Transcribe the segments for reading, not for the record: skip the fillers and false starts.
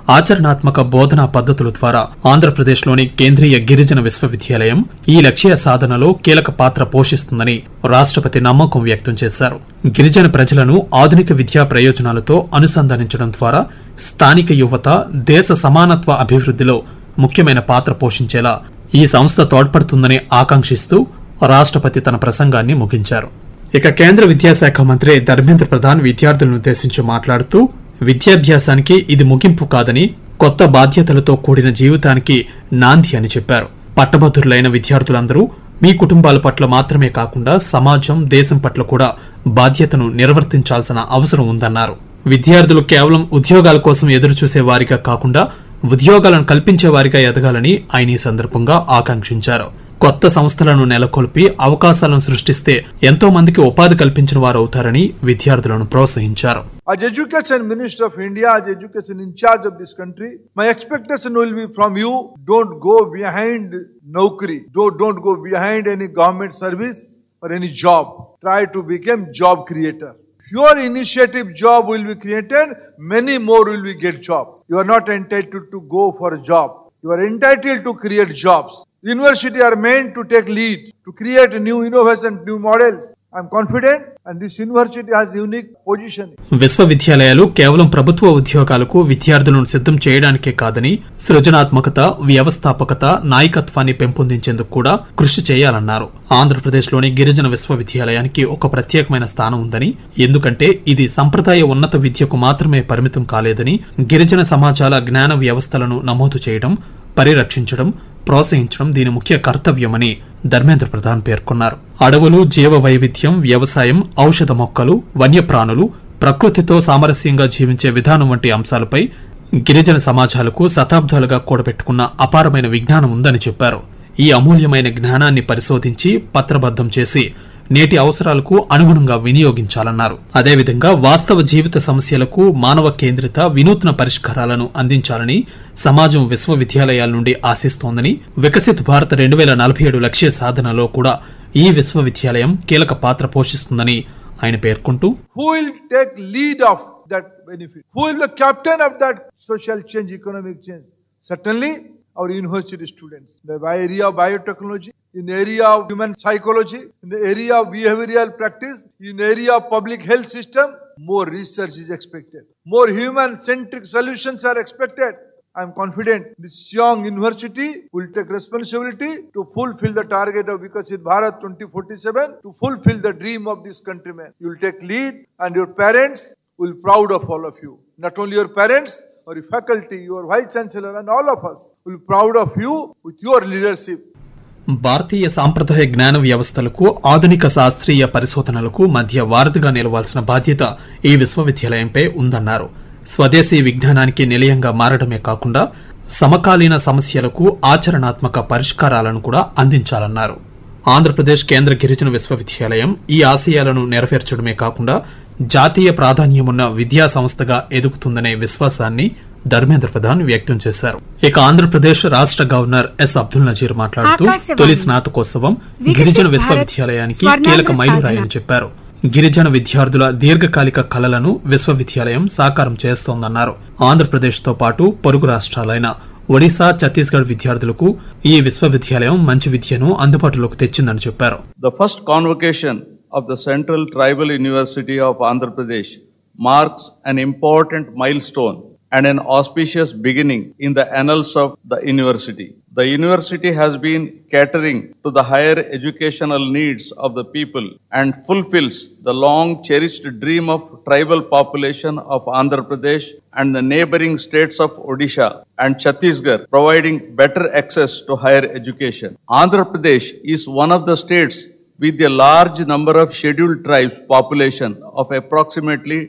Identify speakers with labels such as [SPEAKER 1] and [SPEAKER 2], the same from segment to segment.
[SPEAKER 1] ఆచరణాత్మక బోధనా పద్ధతుల ద్వారా ఆంధ్రప్రదేశ్లోని కేంద్రీయ గిరిజన విశ్వవిద్యాలయం ఈ లక్ష్య సాధనలో కీలక పాత్ర పోషిస్తుందని రాష్ట్రపతి నమ్మకం వ్యక్తం చేశారు. గిరిజన ప్రజలను ఆధునిక విద్యా ప్రయోజనాలతో అనుసంధానించడం ద్వారా స్థానిక యువత దేశ సమానత్వ అభివృద్ధిలో ముఖ్యమైన పాత్ర పోషించేలా ఈ సంస్థ తోడ్పడుతుందని ఆకాంక్షిస్తూ రాష్ట్రపతి తన ప్రసంగాన్ని ముగించారు. ఇక కేంద్ర విద్యాశాఖ మంత్రి ధర్మేంద్ర ప్రధాన్ విద్యార్థులను ఉద్దేశించి మాట్లాడుతూ విద్యాభ్యాసానికి ఇది ముగింపు కాదని కొత్త బాధ్యతలతో కూడిన జీవితానికి నాంది అని చెప్పారు. పట్టభద్రులైన విద్యార్థులందరూ మీ కుటుంబాల పట్ల మాత్రమే కాకుండా సమాజం, దేశం పట్ల కూడా బాధ్యతను నిర్వర్తించాల్సిన అవసరం ఉందన్నారు. విద్యార్థులు కేవలం ఉద్యోగాల కోసం ఎదురుచూసే వారిగా కాకుండా ఉద్యోగాలను కల్పించే వారిగా ఎదగాలని ఆయన ఈ సందర్భంగా ఆకాంక్షించారు. కొత్త సంస్థలను నెలకొల్పి అవకాశాలను సృష్టిస్తే ఎంతో మందికి ఉపాధి కల్పించిన వారు అవుతారని విద్యార్థులను ప్రోత్సహించారు.
[SPEAKER 2] As Education Minister of India, as Education in charge of this country, my expectation will be from you, don't go behind Naukri, don't go behind any government service or any job. Try to become job creator. If your initiative job will be created, many more will be get job. You are not entitled to go for a job. You are entitled to create jobs. University are meant to take lead, to create new innovation, new models. I am confident and this university has unique position.
[SPEAKER 1] విశ్వవిద్యాలయాలు కేవలం ప్రభుత్వ ఉద్యోగాలకు విద్యార్థులను సిద్ధం చేయడానికే కాదని సృజనాత్మకత, వ్యవస్థాపకత, నాయకత్వాన్ని పెంపొందించేందుకు కూడా కృషి చేయాలన్నారు. ఆంధ్రప్రదేశ్లోని గిరిజన విశ్వవిద్యాలయానికి ఒక ప్రత్యేకమైన స్థానం ఉందని, ఎందుకంటే ఇది సంప్రదాయ ఉన్నత విద్యకు మాత్రమే పరిమితం కాలేదని, గిరిజన సమాజాల జ్ఞాన వ్యవస్థలను నమోదు చేయడం, పరిరక్షించడం, ప్రోత్సహించడం దీని ముఖ్య కర్తవ్యమని ధర్మేంద్ర ప్రధాన్ పేర్కొన్నారు. అడవులు, జీవ వైవిధ్యం, వ్యవసాయం, ఔషధ మొక్కలు, వన్యప్రాణులు, ప్రకృతితో సామరస్యంగా జీవించే విధానం వంటి అంశాలపై గిరిజన సమాజాలకు శతాబ్దాలుగా కూడబెట్టుకున్న అపారమైన విజ్ఞానం ఉందని చెప్పారు. ఈ అమూల్యమైన జ్ఞానాన్ని పరిశోధించి పత్రబద్ధం చేసి నేటి అవసరాలకు అనుగుణంగా వినియోగించాలన్నారు. అదేవిధంగా వాస్తవ జీవిత సమస్యలకు మానవ కేంద్రిత, వినూత్న పరిష్కారాలను అందించాలని సమాజం విశ్వవిద్యాలయాల నుండి ఆశిస్తోందని, వికసిత్ భారత్ 2047 లక్ష్య సాధనలో కూడా ఈ విశ్వవిద్యాలయం కీలక పాత్ర పోషిస్తుందని ఆయన పేర్కొంటూ,
[SPEAKER 2] Who will take lead of that benefit? Who will be the captain of that social change, economic change? Certainly our university students. In the area of biotechnology, in the area of human psychology, in the area of behavioral practice, in the area of public health system, more research is expected. More human-centric solutions are expected. I am confident this young university will take responsibility to fulfill the target of Vikasit Bharat 2047, to fulfill the dream of this countrymen. You will take lead and your parents will be proud of all of you. Not only your parents, or your faculty, your vice chancellor and all of us will be proud of you with your leadership.
[SPEAKER 1] భారతీయ సాంప్రదాయ జ్ఞాన వ్యవస్థలకు, ఆధునిక శాస్త్రీయ పరిశోధనలకు మధ్య వారధిగా నిలవాల్సిన బాధ్యత ఈ విశ్వవిద్యాలయంపై ఉందన్నారు. స్వదేశీ విజ్ఞానానికి నిలయంగా మారడమే కాకుండా సమకాలీన సమస్యలకు ఆచరణాత్మక పరిష్కారాలను కూడా అందించాలన్నారు. ఆంధ్రప్రదేశ్ కేంద్ర గిరిజన విశ్వవిద్యాలయం ఈ ఆశయాలను నెరవేర్చడమే కాకుండా జాతీయ ప్రాధాన్యమున్న విద్యా సంస్థగా ఎదుగుతుందనే విశ్వాసాన్ని ధర్మేంద్ర ప్రధాన్ వ్యక్తం చేశారు. ఇక ఆంధ్రప్రదేశ్ రాష్ట్ర గవర్నర్ ఎస్ అబ్దుల్ నజీర్ మాట్లాడుతూ తొలి స్నాతకోత్సవం గిరిజన విశ్వవిద్యాలయానికి కీలక మైలురాయని చెప్పారు. గిరిజన విద్యార్థుల దీర్ఘకాలిక కలలను విశ్వవిద్యాలయం సాకారం చేస్తోందన్నారు. ఆంధ్రప్రదేశ్ తో పాటు పొరుగు రాష్ట్రాలైన ఒడిశా, ఛత్తీస్గఢ్ విద్యార్థులకు ఈ విశ్వవిద్యాలయం మంచి విద్యను అందుబాటులోకి తెచ్చిందని చెప్పారు.
[SPEAKER 3] The first convocation of the Central Tribal University of Andhra Pradesh marks an important milestone and an auspicious beginning in the annals of the university. The university has been catering to the higher educational needs of the people and fulfills the long cherished dream of tribal population of Andhra Pradesh and the neighboring states of Odisha and Chhattisgarh, providing better access to higher education. Andhra Pradesh is one of the states with a large number of scheduled tribes population of approximately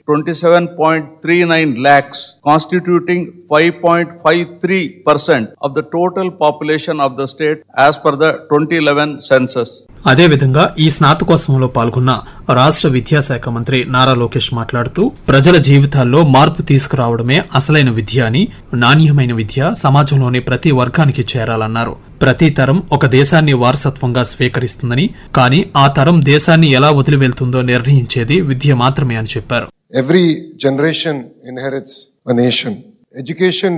[SPEAKER 3] 27.39 lakhs, constituting 5.53% of the total population of the state as per the 2011 census.
[SPEAKER 1] అదేవిధంగా ఈ స్నాతకోత్సవంలో పాల్గొన్న రాష్ట్ర విద్యాశాఖ మంత్రి నారా లోకేష్ మాట్లాడుతూ ప్రజల జీవితాల్లో మార్పు తీసుకురావడమే అసలైన విద్య అని, నాణ్యమైన విద్య సమాజంలోని ప్రతి వర్గానికి చేరాలన్నారు. ప్రతి తరం ఒక దేశాన్ని వారసత్వంగా స్వీకరిస్తుందని, కానీ ఆ తరం దేశాన్ని ఎలా వదిలి వెళ్తుందో నిర్ణయించేది విద్య మాత్రమే అని చెప్పారు.
[SPEAKER 4] Every generation inherits a nation. Education